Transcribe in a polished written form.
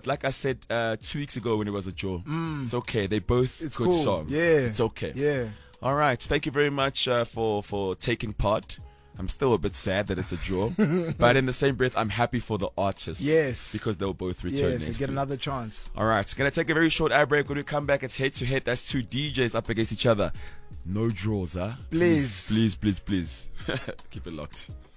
like I said 2 weeks ago when it was a draw. It's okay. They both It's good cool. songs. Yeah. It's okay. Yeah. All right. Thank you very much for taking part. I'm still a bit sad that it's a draw, but in the same breath, I'm happy for the artists. Yes. Because they'll both return Yes, next get week. another chance. All right. Gonna take a very short ad break. When we come back, it's head to head. That's two DJs up against each other. No draws, huh? Please. Please. Keep it locked.